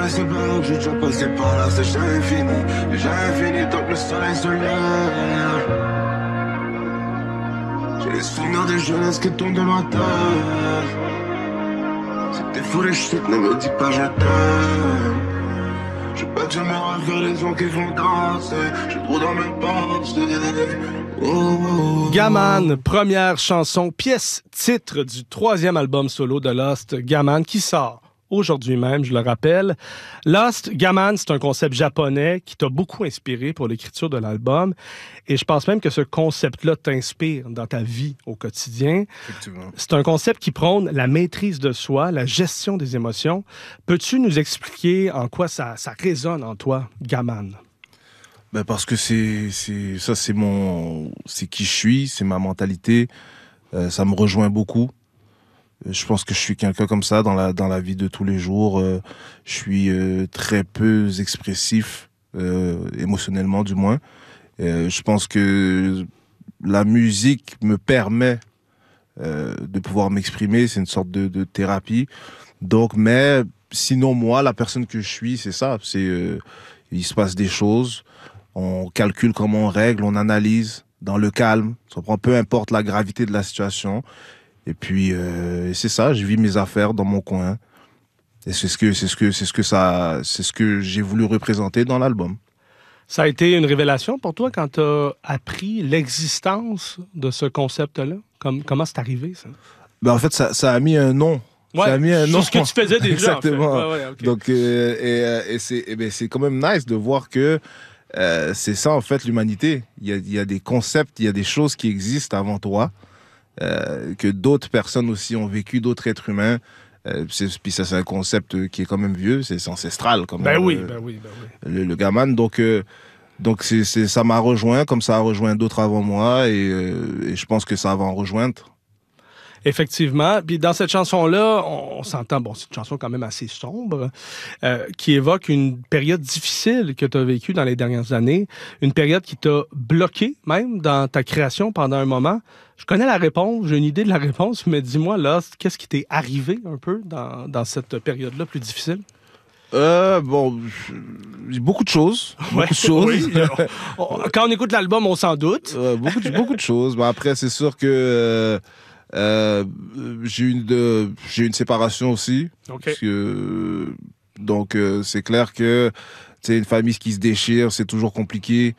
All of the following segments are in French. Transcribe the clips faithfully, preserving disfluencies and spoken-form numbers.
c'est pas que j'ai déjà passé par là, c'est jamais fini. C'est jamais fini tant que le soleil se lève. J'ai les souvenirs des jeunesses qui tombent de ma tête. C'était fou les chutes, ne me dis pas je t'aime. Je peux pas jamais refaire les gens qui font danser. J'ai trop dans mes pensées. Oh, oh, oh. Gaman, première chanson, pièce titre du troisième album solo de Lost, Gaman, qui sort aujourd'hui même, je le rappelle. Lost, Gaman, c'est un concept japonais qui t'a beaucoup inspiré pour l'écriture de l'album. Et je pense même que ce concept-là t'inspire dans ta vie au quotidien. Effectivement. C'est un concept qui prône la maîtrise de soi, la gestion des émotions. Peux-tu nous expliquer en quoi ça, ça résonne en toi, Gaman? Ben parce que c'est, c'est, ça, c'est mon, c'est qui je suis, c'est ma mentalité. Euh, ça me rejoint beaucoup. Je pense que je suis quelqu'un comme ça dans la dans la vie de tous les jours. Euh, je suis euh, très peu expressif, euh, émotionnellement du moins. Euh, je pense que la musique me permet euh, de pouvoir m'exprimer. C'est une sorte de, de thérapie. Donc, mais sinon moi, la personne que je suis, c'est ça. C'est euh, il se passe des choses. On calcule comment on règle, on analyse dans le calme. Ça prend peu importe la gravité de la situation. Et puis euh, c'est ça, je vis mes affaires dans mon coin. Et c'est ce que c'est ce que c'est ce que ça c'est ce que j'ai voulu représenter dans l'album. Ça a été une révélation pour toi quand tu as appris l'existence de ce concept-là? Comme, comment c'est arrivé, ça? Ben en fait, ça, ça a mis un nom. Ouais, ça a mis un nom. c'est ce que tu faisais déjà. Exactement. En fait. Ouais, ouais, okay. Donc euh, et, euh, et c'est et ben c'est quand même nice de voir que euh, c'est ça en fait l'humanité. Il y a il y a des concepts, il y a des choses qui existent avant toi. Euh, que d'autres personnes aussi ont vécu, d'autres êtres humains. Euh, c'est, puis ça, c'est un concept qui est quand même vieux, c'est, c'est ancestral quand même. Ben oui, euh, ben oui, ben oui. Le, le gaman, donc, euh, donc c'est, c'est, ça m'a rejoint, comme ça a rejoint d'autres avant moi, et, euh, et je pense que ça va en rejoindre. Effectivement. Puis dans cette chanson-là, on, on s'entend, bon, c'est une chanson quand même assez sombre, euh, qui évoque une période difficile que tu as vécue dans les dernières années, une période qui t'a bloqué même dans ta création pendant un moment. Je connais la réponse, j'ai une idée de la réponse, mais dis-moi, là, qu'est-ce qui t'est arrivé un peu dans, dans cette période-là plus difficile? Euh, bon, beaucoup de choses. Beaucoup Ouais, de choses. Oui. on, quand on écoute l'album, on s'en doute. Euh, beaucoup, de, beaucoup de choses. Mais après, c'est sûr que euh, euh, j'ai, une de, j'ai une séparation aussi. OK. Parce que, donc, euh, c'est clair que une famille qui se déchire, c'est toujours compliqué.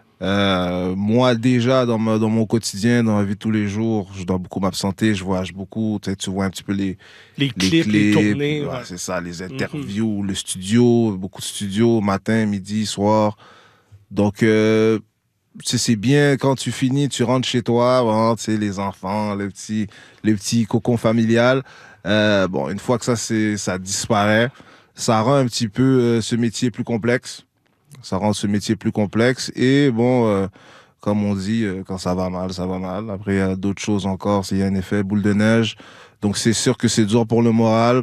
Euh, moi, déjà, dans, ma, dans mon quotidien, dans ma vie de tous les jours, je dois beaucoup m'absenter, je voyage beaucoup. Tu vois un petit peu les, les, les clips, clips, les tournées. ouais, Ouais. C'est ça, les interviews, mm-hmm. le studio, beaucoup de studios, matin, midi, soir. Donc, euh, c'est bien quand tu finis, tu rentres chez toi, bon, tu sais, les enfants, le petit, le petit cocon familial. Euh, bon, une fois que ça, c'est, ça disparaît, ça rend un petit peu euh, ce métier plus complexe. Ça rend ce métier plus complexe. Et bon, euh, comme on dit, euh, quand ça va mal, ça va mal. Après, il y a d'autres choses encore. Il y a un effet boule de neige. Donc, c'est sûr que c'est dur pour le moral.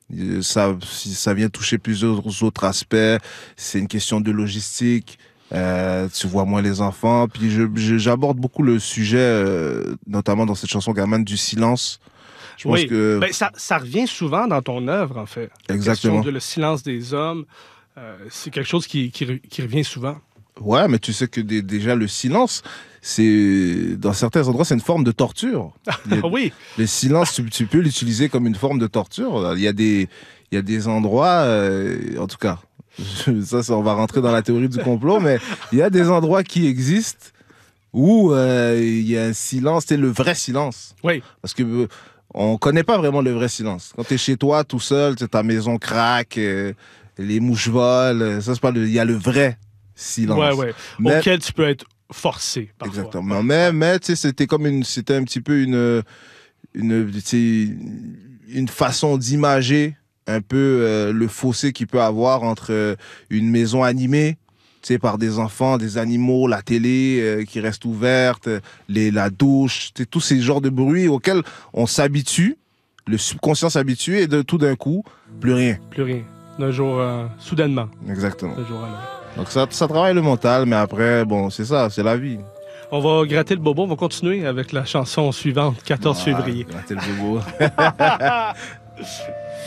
Ça, ça vient toucher plusieurs autres aspects. C'est une question de logistique. Euh, tu vois moins les enfants. Puis, je, je, j'aborde beaucoup le sujet, euh, notamment dans cette chanson Gaman, du silence. Je oui. pense que... Ben, ça, ça revient souvent dans ton œuvre, en fait. Exactement. La question de le silence des hommes. Euh, c'est quelque chose qui, qui, qui revient souvent. Ouais, mais tu sais que d- déjà le silence, c'est dans certains endroits, c'est une forme de torture. Ah oui. Le silence, tu, tu peux l'utiliser comme une forme de torture. Il y a des, il y a des endroits, euh, en tout cas, ça, ça, on va rentrer dans la théorie du complot, mais il y a des endroits qui existent où euh, il y a un silence, c'est le vrai silence. Oui. Parce que euh, on connaît pas vraiment le vrai silence. Quand tu es chez toi, tout seul, ta maison craque. Euh, les mouches volent, ça c'est pas le, il y a le vrai silence. Ouais, ouais. Mais, auquel tu peux être forcé parfois. Exactement. Ouais. Mais, mais tu sais, c'était comme une, c'était un petit peu une, une, tu sais, une façon d'imager un peu euh, le fossé qu'il peut avoir entre euh, une maison animée, tu sais, par des enfants, des animaux, la télé euh, qui reste ouverte, les, la douche, tu sais, tous ces genres de bruits auxquels on s'habitue, le subconscient s'habitue et de tout d'un coup, plus rien. Plus rien. D'un jour, euh, soudainement. Exactement. D'un jour à l'autre. Donc ça, ça travaille le mental, mais après, bon, c'est ça, c'est la vie. On va gratter le bobo, on va continuer avec la chanson suivante, quatorze février. Gratter le bobo.